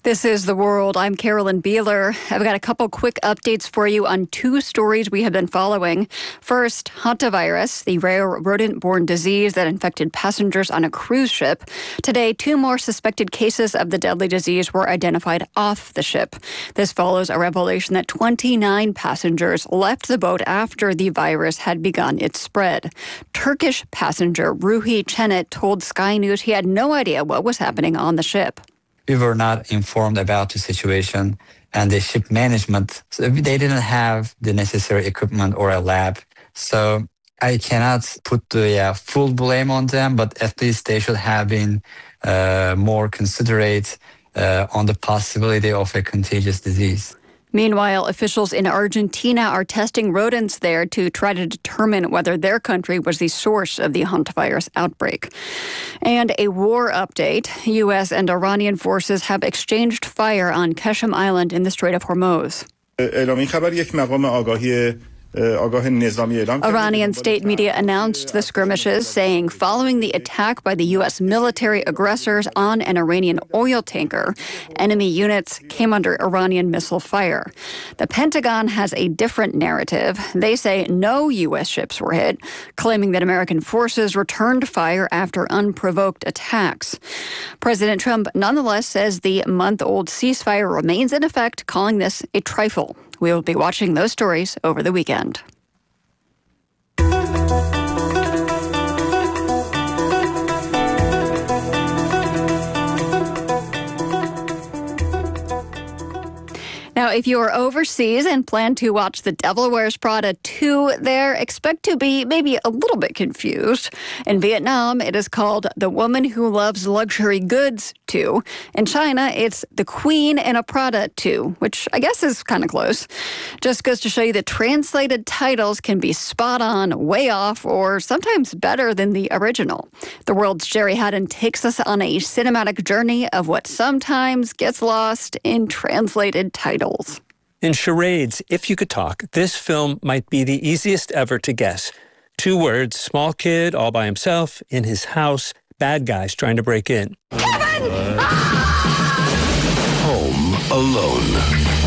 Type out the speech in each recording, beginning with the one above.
This is The World. I'm Carolyn Beeler. I've got a couple quick updates for you on two stories we have been following. First, hantavirus, the rare rodent-borne disease that infected passengers on a cruise ship. Today, two more suspected cases of the deadly disease were identified off the ship. This follows a revelation that 29 passengers left the boat after the virus had begun its spread. Turkish passenger Ruhi Çenet told Sky News he had no idea what was happening on the ship. We were not informed about the situation, and the ship management, they didn't have the necessary equipment or a lab. So I cannot put the full blame on them, but at least they should have been more considerate on the possibility of a contagious disease. Meanwhile, officials in Argentina are testing rodents there to try to determine whether their country was the source of the hantavirus outbreak. And a war update. U.S. and Iranian forces have exchanged fire on Qeshm Island in the Strait of Hormuz. Iranian state media announced the skirmishes, saying following the attack by the U.S. military aggressors on an Iranian oil tanker, enemy units came under Iranian missile fire. The Pentagon has a different narrative. They say no U.S. ships were hit, claiming that American forces returned fire after unprovoked attacks. President Trump nonetheless says the month-old ceasefire remains in effect, calling this a trifle. We will be watching those stories over the weekend. Now, if you are overseas and plan to watch The Devil Wears Prada 2 there, expect to be maybe a little bit confused. In Vietnam, it is called The Woman Who Loves Luxury Goods 2. In China, it's The Queen in a Prada 2, which I guess is kind of close. Just goes to show you that translated titles can be spot on, way off, or sometimes better than the original. The World's Jerry Haddon takes us on a cinematic journey of what sometimes gets lost in translated titles. In Charades, If You Could Talk, this film might be the easiest ever to guess. 2 words, small kid all by himself, in his house, bad guys trying to break in. Kevin! Home Alone.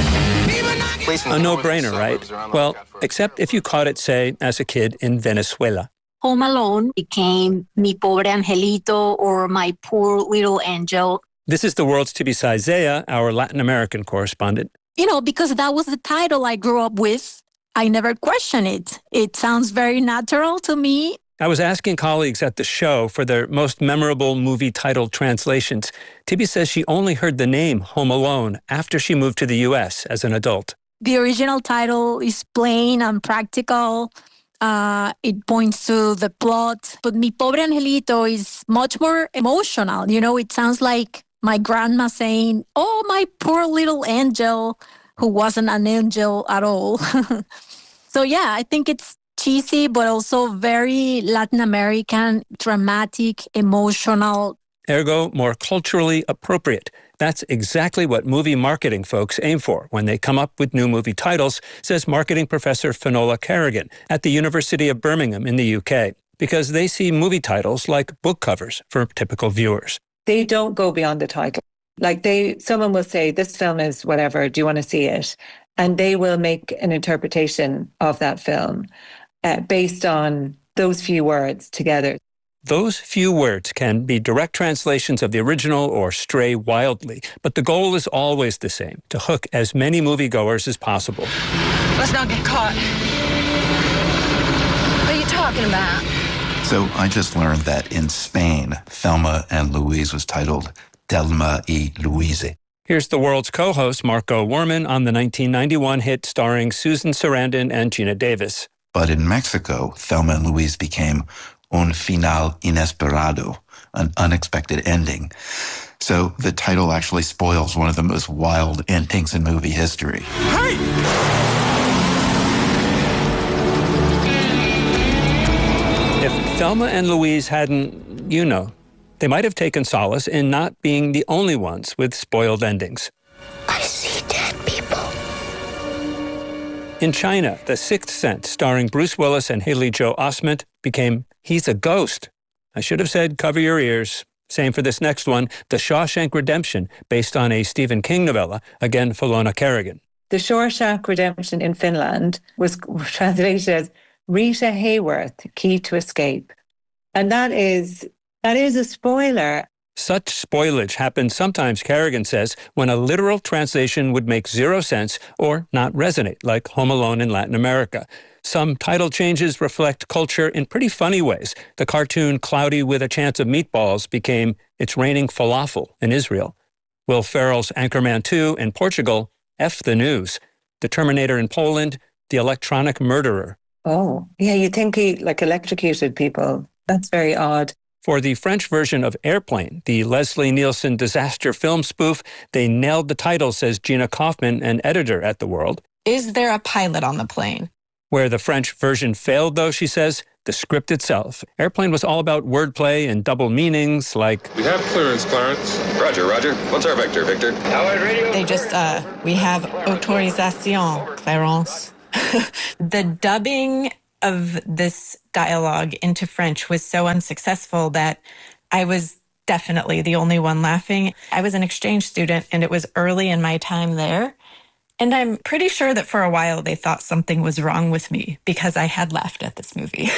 A no-brainer, right? Well, except if you caught it, say, as a kid in Venezuela. Home Alone became Mi Pobre Angelito or My Poor Little Angel. This is The World's Tibisay Zea, our Latin American correspondent. Because that was the title I grew up with, I never questioned it. It sounds very natural to me. I was asking colleagues at the show for their most memorable movie title translations. Tibi says she only heard the name Home Alone after she moved to the U.S. as an adult. The original title is plain and practical. It points to the plot. But Mi Pobre Angelito is much more emotional. It sounds like my grandma saying, "Oh, my poor little angel," who wasn't an angel at all. So yeah, I think it's cheesy, but also very Latin American, dramatic, emotional. Ergo, more culturally appropriate. That's exactly what movie marketing folks aim for when they come up with new movie titles, says marketing professor Finola Kerrigan at the University of Birmingham in the UK, because they see movie titles like book covers for typical viewers. They don't go beyond the title. Someone will say, this film is whatever, do you want to see it? And they will make an interpretation of that film based on those few words together. Those few words can be direct translations of the original or stray wildly, but the goal is always the same, to hook as many moviegoers as possible. Let's not get caught. What are you talking about? So I just learned that in Spain, Thelma and Louise was titled Thelma y Louise. Here's The World's co-host Marco Werman on the 1991 hit starring Susan Sarandon and Gina Davis. But in Mexico, Thelma and Louise became Un Final Inesperado, an unexpected ending. So the title actually spoils one of the most wild endings in movie history. Hey! If Thelma and Louise hadn't, they might have taken solace in not being the only ones with spoiled endings. I see dead people. In China, The Sixth Sense, starring Bruce Willis and Haley Joel Osment, became He's a Ghost. I should have said cover your ears. Same for this next one, The Shawshank Redemption, based on a Stephen King novella, again Falona Kerrigan. The Shawshank Redemption in Finland was translated as Rita Hayworth, Key to Escape. And that is a spoiler. Such spoilage happens sometimes, Kerrigan says, when a literal translation would make zero sense or not resonate, like Home Alone in Latin America. Some title changes reflect culture in pretty funny ways. The cartoon Cloudy with a Chance of Meatballs became It's Raining Falafel in Israel. Will Ferrell's Anchorman 2 in Portugal, F the News. The Terminator in Poland, The Electronic Murderer. Oh, yeah, you think he electrocuted people. That's very odd. For the French version of Airplane, the Leslie Nielsen disaster film spoof, they nailed the title, says Gina Kaufman, an editor at The World. Is there a pilot on the plane? Where the French version failed, though, she says, the script itself. Airplane was all about wordplay and double meanings, like... We have clearance, Clarence. Roger. What's our vector, Victor? Howard Radio. They just, we have autorisation, Clarence. The dubbing of this dialogue into French was so unsuccessful that I was definitely the only one laughing. I was an exchange student, and it was early in my time there. And I'm pretty sure that for a while they thought something was wrong with me because I had laughed at this movie.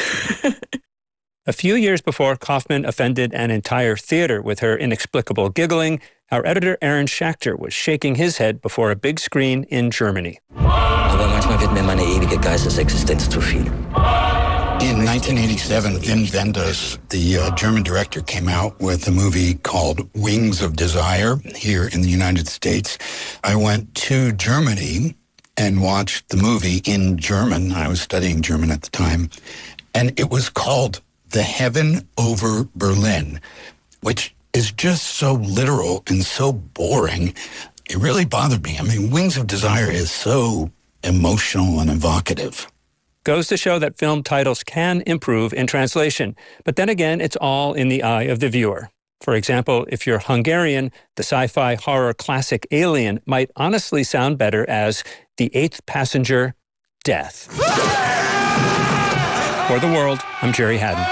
A few years before Kaufman offended an entire theater with her inexplicable giggling, our editor Aaron Schachter was shaking his head before a big screen in Germany. Aber manchmal wird mir meine ewige Geistesexistenz zu viel. In 1987, Wim Wenders, the German director, came out with a movie called Wings of Desire here in the United States. I went to Germany and watched the movie in German. I was studying German at the time. And it was called The Heaven Over Berlin, which is just so literal and so boring. It really bothered me. I mean, Wings of Desire is so emotional and evocative. Goes to show that film titles can improve in translation. But then again, it's all in the eye of the viewer. For example, if you're Hungarian, the sci-fi horror classic Alien might honestly sound better as The Eighth Passenger, Death. For The World, I'm Jerry Haddon.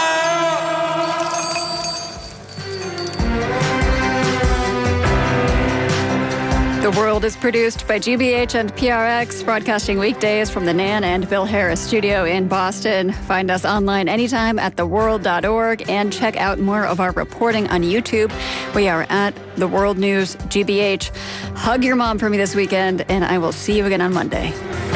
The World is produced by GBH and PRX, broadcasting weekdays from the Nan and Bill Harris studio in Boston. Find us online anytime at theworld.org and check out more of our reporting on YouTube. We are at The World News GBH. Hug your mom for me this weekend, and I will see you again on Monday.